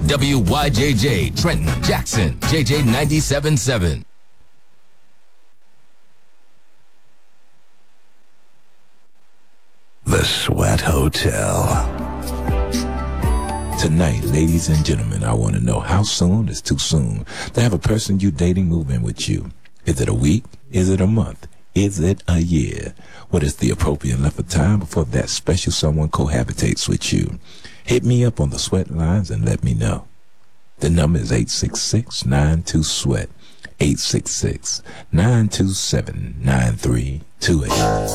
WYJJ, Trenton, Jackson, JJ 97.7. The Sweat Hotel. Tonight, ladies and gentlemen, I want to know, how soon is too soon to have a person you dating move in with you? Is it a week? Is it a month? Is it a year? What is the appropriate length of time before that special someone cohabitates with you? Hit me up on the Sweat lines and let me know. The number is 866-92-SWEAT, 866-927-9328.